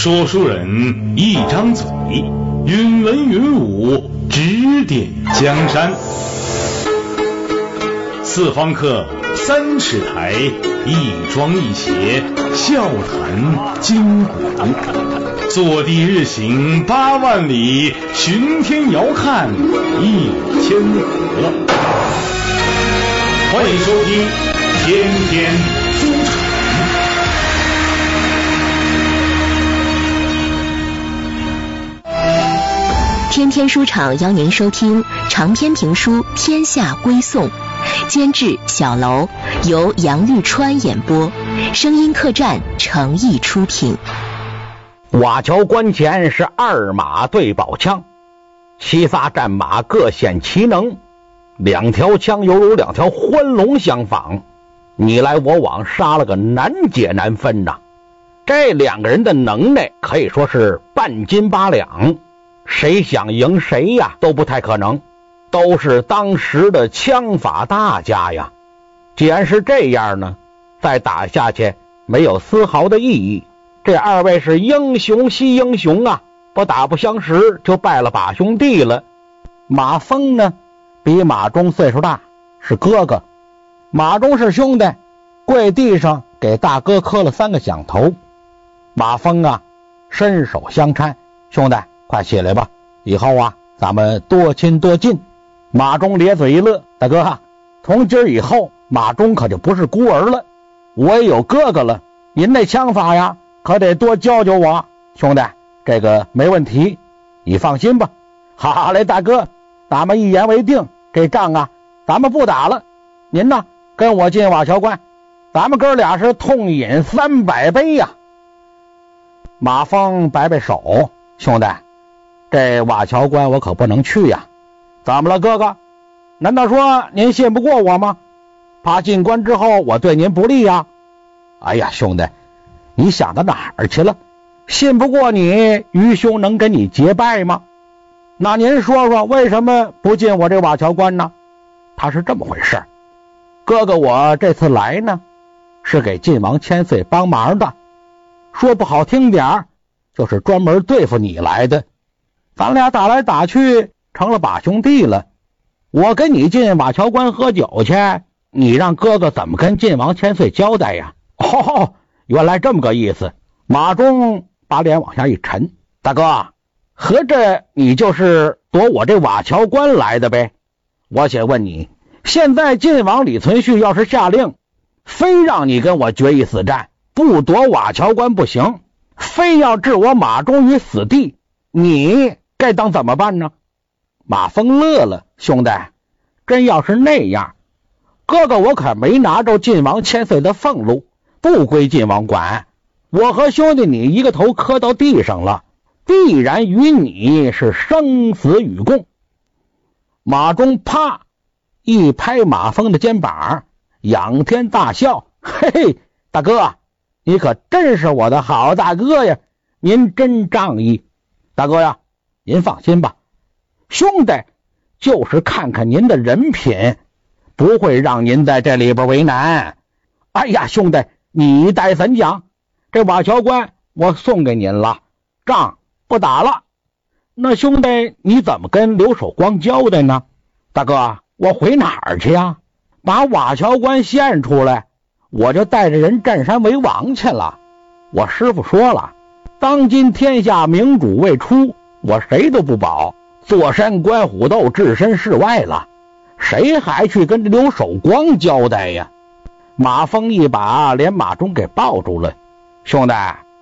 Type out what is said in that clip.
说书人一张嘴，云文云武，指点江山。四方客3尺台，一庄一谐，笑谈今古。坐地日行8万里，巡天遥看1000河。欢迎收听天天书场。 天天书场邀您收听长篇评书《天下归颂》，监制小楼，由杨玉川演播，声音客栈诚意出品。 瓦桥关前是2马对宝枪，7撒战马各显其能，2条枪犹如2条欢龙相仿，你来我往，杀了个难解难分呐。这2个人的能耐可以说是半斤8两，谁想赢谁呀都不太可能，都是当时的枪法大家呀。既然是这样呢，再打下去没有丝毫的意义。这2位是英雄惜英雄啊，不打不相识就拜了把兄弟了。马峰呢比马忠岁数大，是哥哥，马忠是兄弟，跪地上给大哥磕了3个响头。马峰啊伸手相搀，兄弟快起来吧，以后啊咱们多亲多近。马忠咧嘴一乐，大哥啊，从今儿以后马忠可就不是孤儿了，我也有哥哥了，您那枪法呀可得多教教我。兄弟这个没问题，你放心吧。好嘞大哥，咱们一言为定，这仗啊咱们不打了，您呢跟我进瓦桥关，咱们哥俩是痛饮300杯呀。马峰摆摆手，兄弟这瓦桥关我可不能去呀。怎么了哥哥，难道说您信不过我吗？怕进关之后我对您不利呀？哎呀兄弟，你想到哪儿去了？信不过你，愚兄能跟你结拜吗？那您说说为什么不进我这瓦桥关呢？他是这么回事，哥哥我这次来呢是给晋王千岁帮忙的，说不好听点就是专门对付你来的。咱俩打来打去成了把兄弟了，我跟你进瓦桥关喝酒去，你让哥哥怎么跟晋王千岁交代呀？哦，原来这么个意思。马忠把脸往下一沉，大哥，合着你就是夺我这瓦桥关来的呗？我且问你，现在晋王李存勖要是下令非让你跟我决一死战，不夺瓦桥关不行，非要置我马忠于死地，你该当怎么办呢？马峰乐了，兄弟真要是那样，哥哥我可没拿着晋王千岁的俸禄，不归晋王管，我和兄弟你一个头磕到地上了，必然与你是生死与共。马忠啪一拍马峰的肩膀，仰天大笑，嘿嘿，大哥你可真是我的好大哥呀，您真仗义。大哥呀，您放心吧，兄弟就是看看您的人品，不会让您在这里边为难。哎呀兄弟，你待怎讲？这瓦桥关我送给您了，仗不打了。那兄弟你怎么跟刘守光交代呢？大哥我回哪儿去呀？把瓦桥关献出来，我就带着人占山为王去了。我师父说了，当今天下明主未出，我谁都不保，坐山观虎斗，置身事外了，谁还去跟刘守光交代呀？马峰一把连马忠给抱住了，兄弟